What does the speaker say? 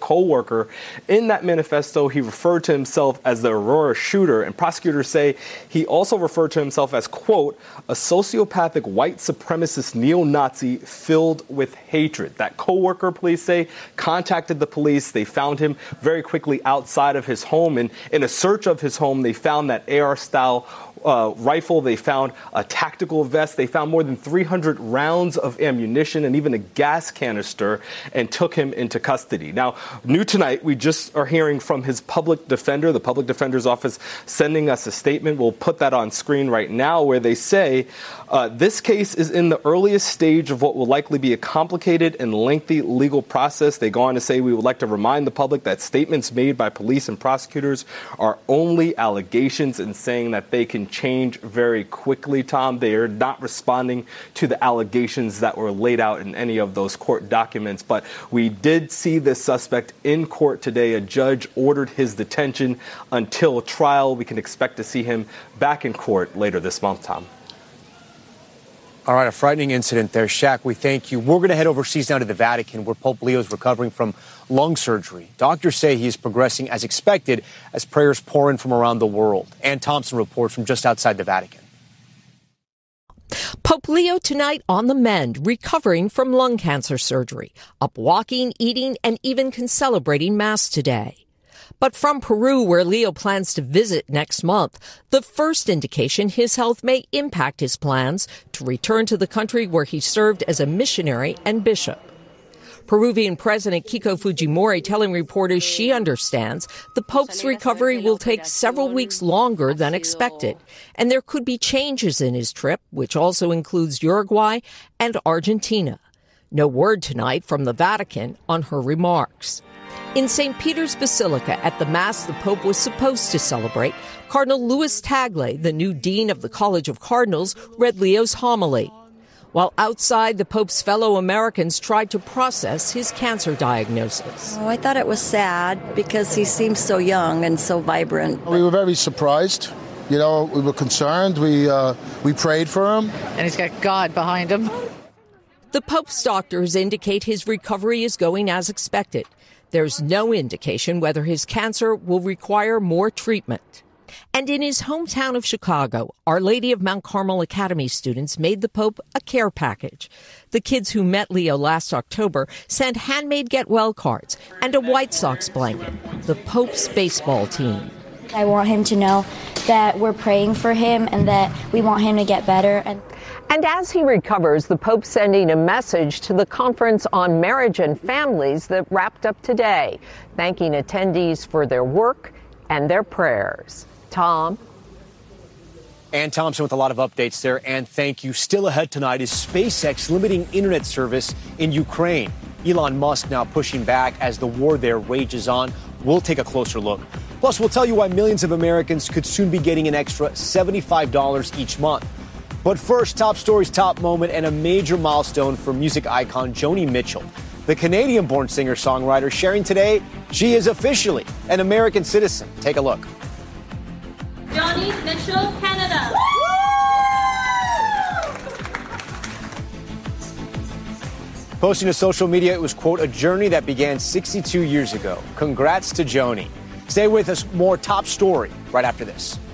co-worker. In that manifesto, he referred to himself as the Aurora shooter, and prosecutors say he also referred to himself as, quote, a sociopathic white supremacist neo-Nazi filled with hatred. That co-worker, police say, contacted the police. They found him very quickly outside of his home, and in a search of his home, they found that AR-style rifle. They found a tactical vest. They found more than 300 rounds of ammunition and even a gas canister, and took him into custody. Now, new tonight, we just are hearing from his public defender, the public defender's office, sending us a statement. We'll put that on screen right now, where they say this case is in the earliest stage of what will likely be a complicated and lengthy legal process. They go on to say, we would like to remind the public that statements made by police and prosecutors are only allegations, and saying that they can change very quickly, Tom. They are not responding to the allegations that were laid out in any of those court documents. But we did see this suspect in court today. A judge ordered his detention until trial. We can expect to see him back in court later this month, Tom. All right, a frightening incident there. Shaq, we thank you. We're going to head overseas now to the Vatican, where Pope Leo is recovering from lung surgery. Doctors say he is progressing as expected as prayers pour in from around the world. Ann Thompson reports from just outside the Vatican. Pope Leo tonight on the mend, recovering from lung cancer surgery, up walking, eating, and even celebrating Mass today. But from Peru, where Leo plans to visit next month, the first indication his health may impact his plans to return to the country where he served as a missionary and bishop. Peruvian President Keiko Fujimori telling reporters she understands the Pope's recovery will take several weeks longer than expected, and there could be changes in his trip, which also includes Uruguay and Argentina. No word tonight from the Vatican on her remarks. In St. Peter's Basilica, at the Mass the Pope was supposed to celebrate, Cardinal Louis Tagle, the new dean of the College of Cardinals, read Leo's homily. While outside, the Pope's fellow Americans tried to process his cancer diagnosis. Oh, I thought it was sad because he seems so young and so vibrant. We were very surprised. You know, we were concerned. We prayed for him. And he's got God behind him. The Pope's doctors indicate his recovery is going as expected. There's no indication whether his cancer will require more treatment. And in his hometown of Chicago, Our Lady of Mount Carmel Academy students made the Pope a care package. The kids who met Leo last October sent handmade get well cards and a White Sox blanket, the Pope's baseball team. I want him to know that we're praying for him and that we want him to get better. And as he recovers, the Pope's sending a message to the Conference on Marriage and Families that wrapped up today, thanking attendees for their work and their prayers. Tom? Ann Thompson with a lot of updates there, and thank you. Still ahead tonight is SpaceX limiting internet service in Ukraine. Elon Musk now pushing back as the war there rages on. We'll take a closer look. Plus, we'll tell you why millions of Americans could soon be getting an extra $75 each month. But first, top stories, top moment, and a major milestone for music icon Joni Mitchell. The Canadian-born singer-songwriter sharing today she is officially an American citizen. Take a look. Joni Mitchell, Canada. Posting to social media, it was, quote, a journey that began 62 years ago. Congrats to Joni. Stay with us. More top story right after this.